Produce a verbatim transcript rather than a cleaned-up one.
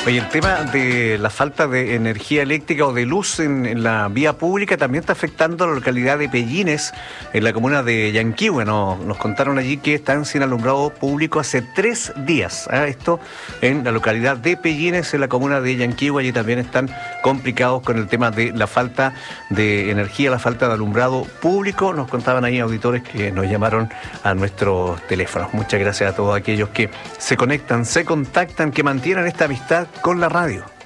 Oye, el tema de la falta de energía eléctrica o de luz en, en la vía pública también está afectando a la localidad de Pellines, en la comuna de Yanquihue. Nos, nos contaron allí que están sin alumbrado público hace tres días. ¿eh? Esto en la localidad de Pellines, en la comuna de Yanquihue. Allí también están complicados con el tema de la falta de energía, la falta de alumbrado público. Nos contaban ahí auditores que nos llamaron a nuestros teléfonos. Muchas gracias a todos aquellos que se conectan, se contactan, que mantienen esta amistad con la radio.